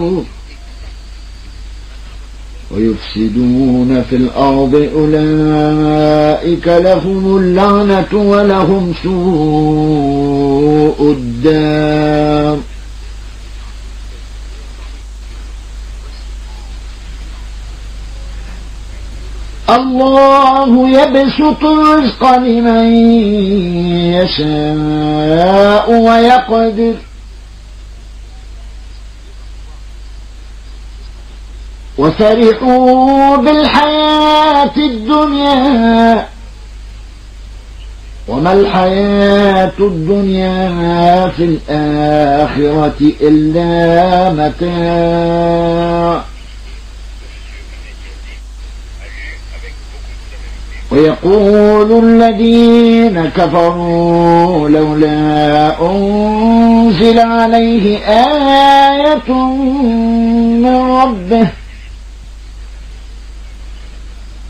ويفسدون في الأرض أولئك لهم اللعنة ولهم سوء الدار. الله يبسط الرزق لمن يشاء ويقدر وفرحوا بالحياة الدنيا وما الحياة الدنيا في الآخرة إلا متاع. ويقول الذين كفروا لولا أنزل عليه آية من ربه